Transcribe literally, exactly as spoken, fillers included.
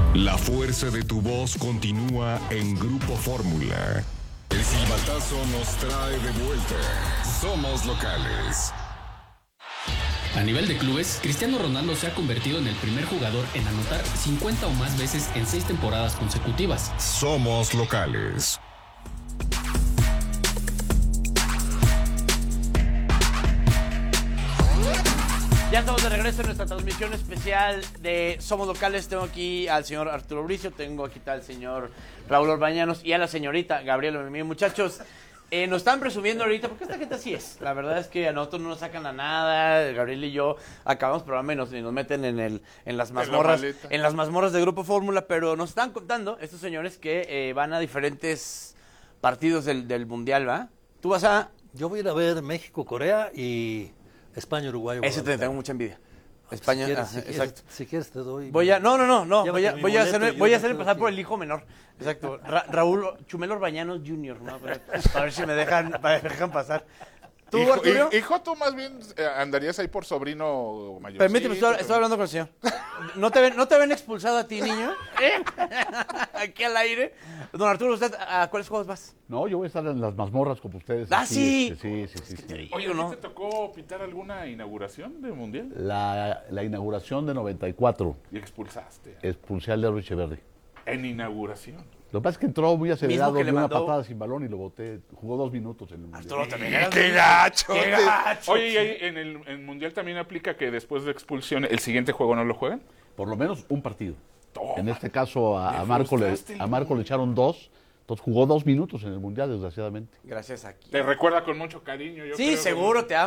La fuerza de tu voz continúa en Grupo Fórmula. El silbatazo nos trae de vuelta. Somos locales. A nivel de clubes, Cristiano Ronaldo se ha convertido en el primer jugador en anotar cincuenta o más veces en seis temporadas consecutivas. Somos locales. Ya estamos de regreso en nuestra transmisión especial de Somos Locales. Tengo aquí al señor Arturo Bricio, tengo aquí al señor Raúl Orbañanos y a la señorita Gabriela Memí. Muchachos, eh, nos están presumiendo ahorita, porque esta gente así es. La verdad es que a nosotros no nos sacan a nada. Gabriel y yo acabamos programa y nos, y nos meten en el en las mazmorras en, en las mazmorras de Grupo Fórmula, pero nos están contando estos señores que eh, van a diferentes partidos del, del Mundial, ¿va? Tú vas a... Yo voy a ir a ver México, Corea y... España, Uruguay. Ese te tengo mucha envidia. España, si quieres, ah, si quieres, exacto. Si quieres te doy. Voy a, no, no, no, no. Voy a, mi voy a boleto hacer, y voy yo a hacer me pasar quedo por aquí. el hijo menor. Exacto. Ra- Raúl Chumelo Bañanos junior, ¿no? Para, para ver si me dejan, para me dejan pasar. ¿Tú, hijo, Arturo? Hijo, tú más bien eh, andarías ahí por sobrino mayor. Permíteme, estoy, estoy hablando con el señor. ¿No te ven, no te ven expulsado a ti, niño? ¿Eh? Aquí al aire. Don Arturo, ¿usted a cuáles juegos vas? No, yo voy a estar en las mazmorras con ustedes. ¡Ah, aquí, sí! este, sí, sí, sí, sí. Oye, ¿no? ¿no te tocó pintar alguna inauguración del Mundial? La, la inauguración de noventa y cuatro, Y expulsaste. expulsé al de Echeverri. En inauguración. Lo que pasa es que entró muy acelerado, que le dio una mandó- patada sin balón y lo boté. Jugó dos minutos en el Mundial. Arturo, también eras ¡Qué muy- gacho! ¡Qué gacho! Oye, ¿y ahí en el en Mundial también aplica que después de expulsión el siguiente juego no lo juegan? Por lo menos un partido. Toma. En este caso a, Me a Marco, le, frustraste el a Marco le echaron dos. Entonces jugó dos minutos en el Mundial, desgraciadamente. Gracias aquí. Te recuerda con mucho cariño. Yo Sí, creo, seguro, te amo.